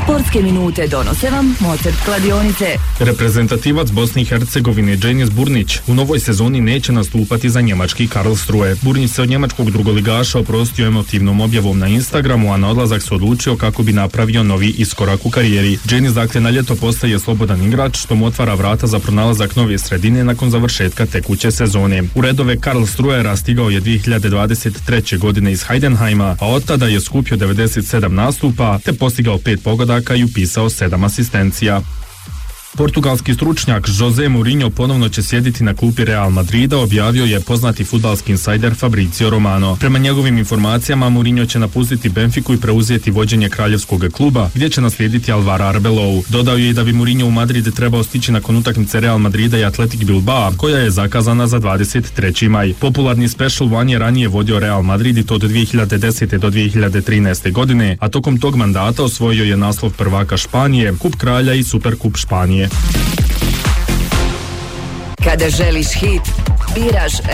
Sportske minute donose vam Mozart kladionice. Reprezentativac Bosne i Hercegovine Dženis Burnić u novoj sezoni neće nastupati za njemački Karlsruhe. Burnić se od njemačkog drugoligaša oprostio emotivnom objavom na Instagramu, a na odlazak se odlučio kako bi napravio novi iskorak u karijeri. Dženis dakle na ljeto postaje slobodan igrač, što mu otvara vrata za pronalazak nove sredine nakon završetka tekuće sezone. U redove Karlsruhera stigao je 2023. godine iz Heidenheima, a od tada je skupio 97 nastupa te postigao 5 pogodaka i upisao 7 asistencija. Portugalski stručnjak Jose Mourinho ponovno će sjediti na klupi Real Madrida, objavio je poznati fudbalski insajder Fabrizio Romano. Prema njegovim informacijama, Mourinho će napustiti Benfiku i preuzeti vođenje kraljevskog kluba, gdje će naslijediti Alvara Arbelou. Dodao je i da bi Mourinho u Madrid trebao stići nakon utakmice Real Madrida i Athletic Bilbao, koja je zakazana za 23. maj. Popularni Special One je ranije vodio Real Madrid i to od 2010. do 2013. godine, a tokom tog mandata osvojio je naslov prvaka Španije, Kup kralja i Superkup Španije. Kada želiš hit, biraš